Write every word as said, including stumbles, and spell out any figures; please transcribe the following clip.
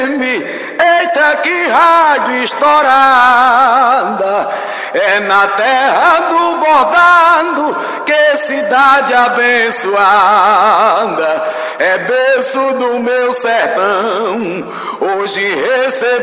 Eita, que rádio estourada, é na terra do bordado, que cidade abençoada, é berço do meu sertão, hoje recebo